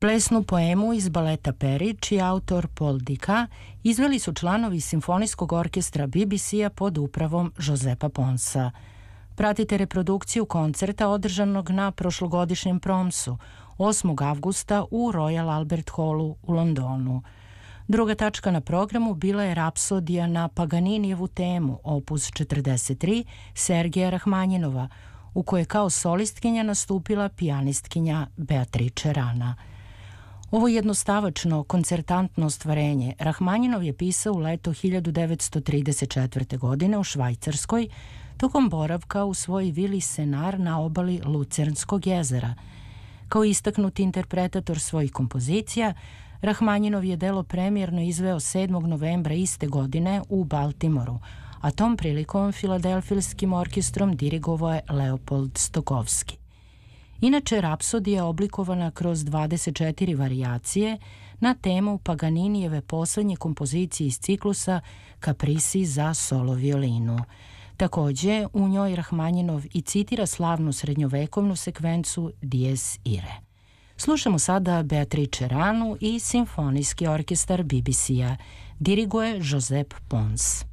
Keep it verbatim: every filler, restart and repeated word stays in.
Plesnu poemu iz baleta Peri, čiji je autor Paul Dika, izveli su članovi Simfonijskog orkestra B B C-a pod upravom Josepa Ponsa. Pratite reprodukciju koncerta održanog na prošlogodišnjem promsu, osmog avgusta u Royal Albert Hallu u Londonu. Druga tačka na programu bila je Rapsodija na Paganinijevu temu, opus četrdeset tri, Sergeja Rahmanjinova, u kojoj je kao solistkinja nastupila pijanistkinja Beatrice Rana. Ovo jednostavačno, koncertantno ostvarenje Rahmanjinov je pisao u leto hiljadu devetsto trideset četvrte. godine u Švajcarskoj, tokom boravka u svojoj vili Senar na obali Lucernskog jezera. Kao istaknuti interpretator svojih kompozicija, Rahmanjinov je delo premijerno izveo sedmog novembra iste godine u Baltimoru, a tom prilikom Filadelfijskim orkestrom dirigovao je Leopold Stokowski. Inače, Rapsodija je oblikovana kroz dvadeset četiri varijacije na temu Paganinijeve poslednje kompozicije iz ciklusa Kaprisi za solo violinu. Takođe, u njoj Rahmanjinov i citira slavnu srednjovekovnu sekvencu Dies Irae. Slušamo sada Beatrice Ranu i Simfonijski orkestar B B C-a. Diriguje Josep Pons.